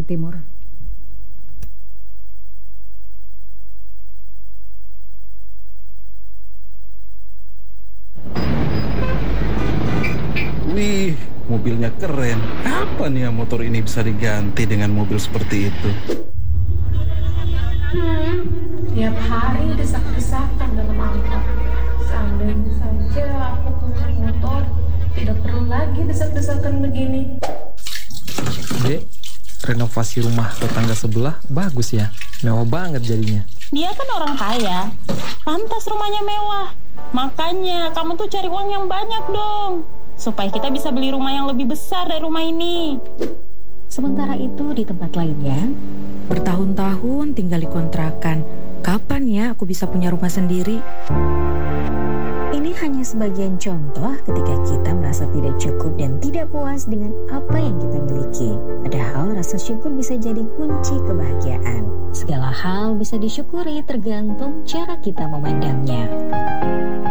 Timur. Wih, mobilnya keren. Kapan ya motor ini bisa diganti dengan mobil seperti itu? Tiap hari desak-desakan dalam angkot. Seandainya saja aku punya motor, tidak perlu lagi desak-desakan begini. Dek, renovasi rumah tetangga sebelah bagus ya. Mewah banget jadinya. Dia kan orang kaya, pantas rumahnya mewah. Makanya kamu tuh cari uang yang banyak dong, supaya kita bisa beli rumah yang lebih besar dari rumah ini. Sementara itu di tempat lainnya, bertahun-tahun tinggal di kontrakan. Kapan ya aku bisa punya rumah sendiri? Ini hanya sebagian contoh ketika kita merasa tidak cukup dan tidak puas dengan apa yang kita miliki. Padahal rasa syukur bisa jadi kunci kebahagiaan. Segala hal bisa disyukuri tergantung cara kita memandangnya.